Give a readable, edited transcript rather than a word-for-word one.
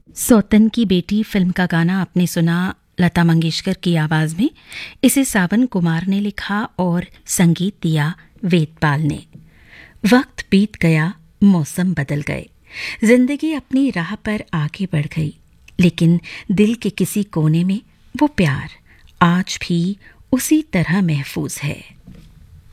सौतन की बेटी फिल्म का गाना आपने सुना लता मंगेशकर की आवाज में। इसे सावन कुमार ने लिखा और संगीत दिया वेदपाल ने। वक्त बीत गया, मौसम बदल गए, जिंदगी अपनी राह पर आगे बढ़ गई, लेकिन दिल के किसी कोने में वो प्यार आज भी उसी तरह महफूज है।